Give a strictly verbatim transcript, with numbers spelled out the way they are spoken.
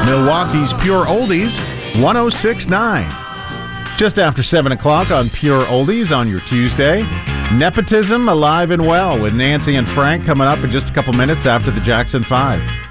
Milwaukee's Pure Oldies, one oh six point nine. Just after seven o'clock on Pure Oldies on your Tuesday. Nepotism alive and well with Nancy and Frank coming up in just a couple minutes after the Jackson five.